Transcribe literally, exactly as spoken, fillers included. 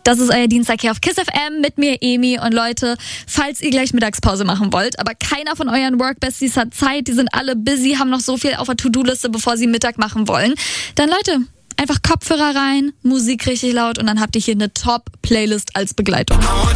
Das ist euer Dienstag hier auf KISS F M mit mir, Emi. Und Leute, falls ihr gleich Mittagspause machen wollt, aber keiner von euren Workbesties hat Zeit, die sind alle busy, haben noch so viel auf der To-Do-Liste, bevor sie Mittag machen wollen, dann Leute, einfach Kopfhörer rein, Musik richtig laut und dann habt ihr hier eine Top-Playlist als Begleitung.